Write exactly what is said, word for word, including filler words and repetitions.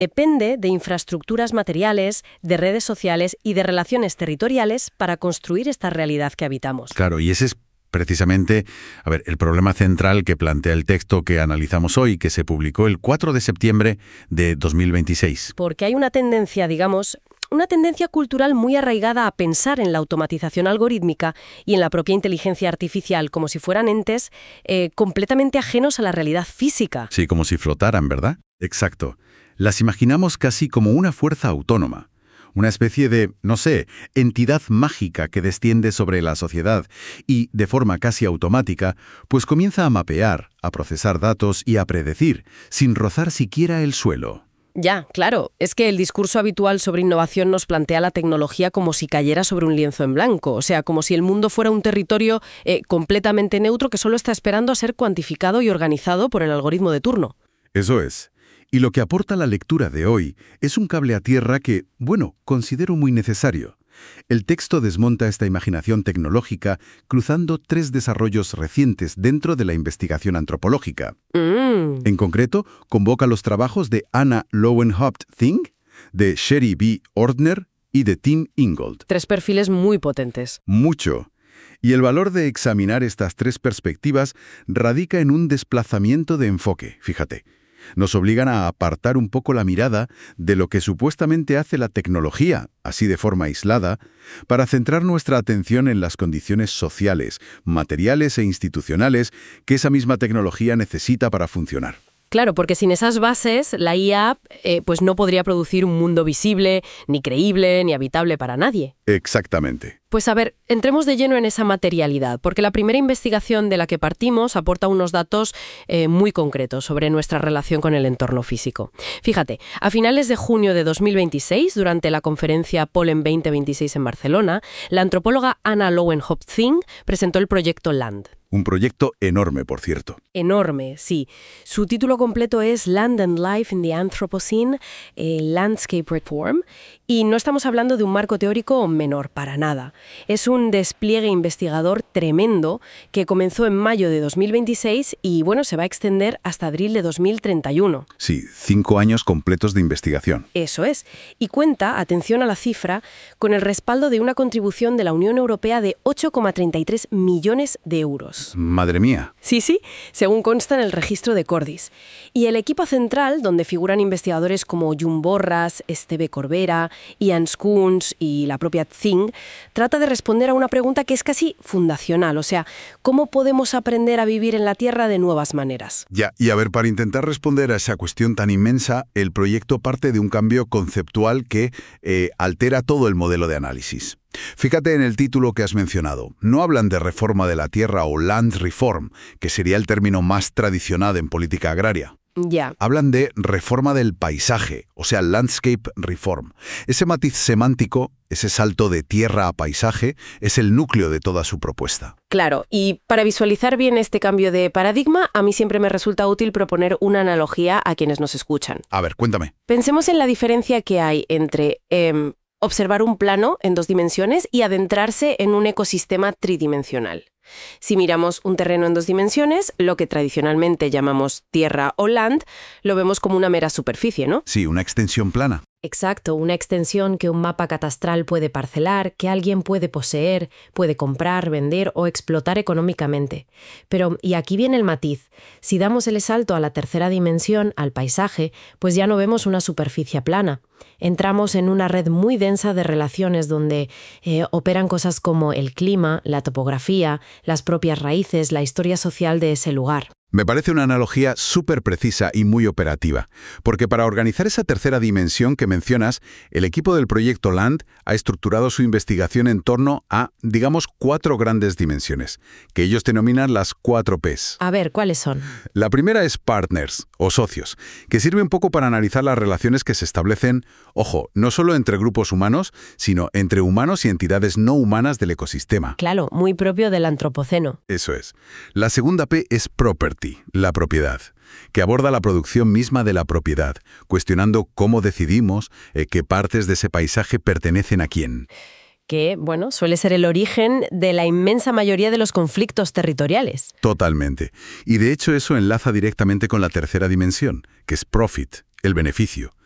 Depende de infraestructuras materiales, de redes sociales y de relaciones territoriales para construir esta realidad que habitamos. Claro, y ese es precisamente, a ver, el problema central que plantea el texto que analizamos hoy, que se publicó el cuatro de septiembre de dos mil veintiséis. Porque hay una tendencia, digamos, una tendencia cultural muy arraigada a pensar en la automatización algorítmica y en la propia inteligencia artificial como si fueran entes eh, completamente ajenos a la realidad física. Sí, como si flotaran, ¿verdad? Exacto. Las imaginamos casi como una fuerza autónoma. Una especie de, no sé, entidad mágica que desciende sobre la sociedad y, de forma casi automática, pues comienza a mapear, a procesar datos y a predecir, sin rozar siquiera el suelo. Ya, claro, es que el discurso habitual sobre innovación nos plantea la tecnología como si cayera sobre un lienzo en blanco, o sea, como si el mundo fuera un territorio eh, completamente neutro que solo está esperando a ser cuantificado y organizado por el algoritmo de turno. Eso es. Y lo que aporta la lectura de hoy es un cable a tierra que, bueno, considero muy necesario. El texto desmonta esta imaginación tecnológica cruzando tres desarrollos recientes dentro de la investigación antropológica. Mm. En concreto, convoca los trabajos de Anna Lowenhaupt-Thing, de Sherry B. Ordner y de Tim Ingold. Tres perfiles muy potentes. Mucho. Y el valor de examinar estas tres perspectivas radica en un desplazamiento de enfoque, fíjate. Nos obligan a apartar un poco la mirada de lo que supuestamente hace la tecnología, así de forma aislada, para centrar nuestra atención en las condiciones sociales, materiales e institucionales que esa misma tecnología necesita para funcionar. Claro, porque sin esas bases, la I A eh, pues no podría producir un mundo visible, ni creíble, ni habitable para nadie. Exactamente. Pues a ver, entremos de lleno en esa materialidad, porque la primera investigación de la que partimos aporta unos datos eh, muy concretos sobre nuestra relación con el entorno físico. Fíjate, a finales de junio de dos mil veintiséis, durante la conferencia Pollen veinte veintiséis en Barcelona, la antropóloga Anna Lowenhaupt-Thing presentó el proyecto Land. Un proyecto enorme, por cierto. Enorme, sí. Su título completo es Land and Life in the Anthropocene, eh, Landscape Reform, y no estamos hablando de un marco teórico menor, para nada. Es un despliegue investigador tremendo que comenzó en mayo de dos mil veintiséis y, bueno, se va a extender hasta abril de dos mil treinta y uno. Sí, cinco años completos de investigación. Eso es. Y cuenta, atención a la cifra, con el respaldo de una contribución de la Unión Europea de ocho coma treinta y tres millones de euros. Madre mía. Sí, sí, según consta en el registro de Cordis. Y el equipo central, donde figuran investigadores como Jun Borras, Esteve Corbera, Ian Schoons y la propia Thing, trata de responder a una pregunta que es casi fundacional, o sea, ¿cómo podemos aprender a vivir en la Tierra de nuevas maneras? Ya, y a ver, para intentar responder a esa cuestión tan inmensa, el proyecto parte de un cambio conceptual que eh, altera todo el modelo de análisis. Fíjate en el título que has mencionado. No hablan de reforma de la tierra o land reform, que sería el término más tradicional en política agraria. Ya. Hablan de reforma del paisaje, o sea, landscape reform. Ese matiz semántico, ese salto de tierra a paisaje, es el núcleo de toda su propuesta. Claro, y para visualizar bien este cambio de paradigma, a mí siempre me resulta útil proponer una analogía a quienes nos escuchan. A ver, cuéntame. Pensemos en la diferencia que hay entre Eh, observar un plano en dos dimensiones y adentrarse en un ecosistema tridimensional. Si miramos un terreno en dos dimensiones, lo que tradicionalmente llamamos tierra o land, lo vemos como una mera superficie, ¿no? Sí, una extensión plana. Exacto, una extensión que un mapa catastral puede parcelar, que alguien puede poseer, puede comprar, vender o explotar económicamente. Pero, y aquí viene el matiz, si damos el salto a la tercera dimensión, al paisaje, pues ya no vemos una superficie plana. Entramos en una red muy densa de relaciones donde eh, operan cosas como el clima, la topografía, las propias raíces, la historia social de ese lugar. Me parece una analogía súper precisa y muy operativa, porque para organizar esa tercera dimensión que mencionas, el equipo del proyecto Land ha estructurado su investigación en torno a, digamos, cuatro grandes dimensiones, que ellos denominan las cuatro P's. A ver, ¿cuáles son? La primera es partners, o socios, que sirve un poco para analizar las relaciones que se establecen, ojo, no solo entre grupos humanos, sino entre humanos y entidades no humanas del ecosistema. Claro, muy propio del antropoceno. Eso es. La segunda P es property, la propiedad, que aborda la producción misma de la propiedad, cuestionando cómo decidimos eh, qué partes de ese paisaje pertenecen a quién. Que, bueno, suele ser el origen de la inmensa mayoría de los conflictos territoriales. Totalmente. Y de hecho eso enlaza directamente con la tercera dimensión, que es profit, el beneficio.